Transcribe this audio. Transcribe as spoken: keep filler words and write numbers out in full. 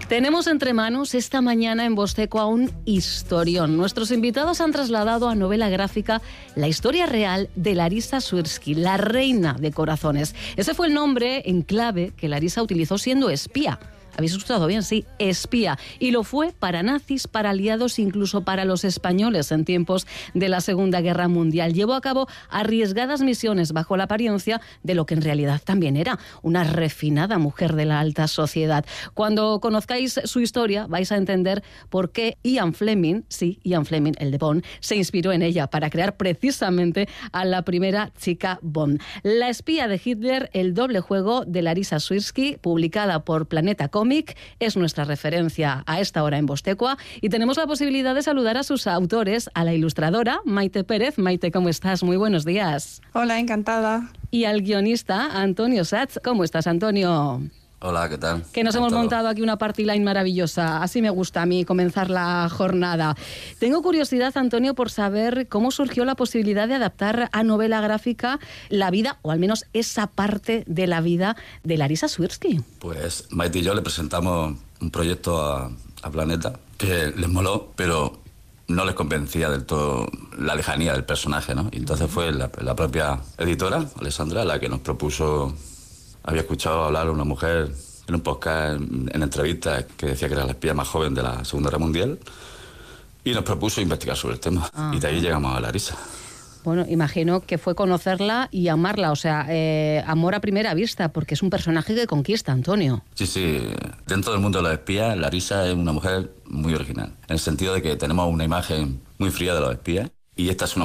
Tenemos entre manos esta mañana en Vosteco a un historión. Nuestros invitados han trasladado a novela gráfica la historia real de Larisa Swirsky, la reina de corazones. Ese fue el nombre en clave que Larisa utilizó siendo espía. ¿Habéis escuchado bien? Sí, espía. Y lo fue para nazis, para aliados, incluso para los españoles en tiempos de la Segunda Guerra Mundial. Llevó a cabo arriesgadas misiones bajo la apariencia de lo que en realidad también era una refinada mujer de la alta sociedad. Cuando conozcáis su historia vais a entender por qué Ian Fleming, sí, Ian Fleming, el de Bond, se inspiró en ella para crear precisamente a la primera chica Bond. La espía de Hitler, el doble juego de Larisa Swirsky, publicada por Planeta Comics, es nuestra referencia a esta hora en Vostecoa y tenemos la posibilidad de saludar a sus autores, a la ilustradora Maite Pérez. Maite, ¿cómo estás? Muy buenos días. Hola, encantada. Y al guionista Antonio Satz. ¿Cómo estás, Antonio? Hola, ¿qué tal? Que nos hemos montado aquí una party line maravillosa. Así me gusta a mí comenzar la jornada. Tengo curiosidad, Antonio, por saber cómo surgió la posibilidad de adaptar a novela gráfica la vida, o al menos esa parte de la vida de Larisa Swirsky. Pues Maite y yo le presentamos un proyecto a, a Planeta que les moló, pero no les convencía del todo la lejanía del personaje, ¿no? Y entonces fue la, la propia editora, Alessandra, la que nos propuso. Había escuchado hablar a una mujer en un podcast, en, en entrevistas, que decía que era la espía más joven de la Segunda Guerra Mundial, y nos propuso investigar sobre el tema. Ajá. Y de ahí llegamos a Larisa. Bueno, imagino que fue conocerla y amarla, o sea, eh, amor a primera vista, porque es un personaje que conquista, Antonio. Sí, sí. Dentro del mundo de los espías, Larisa es una mujer muy original, en el sentido de que tenemos una imagen muy fría de los espías, y esta es una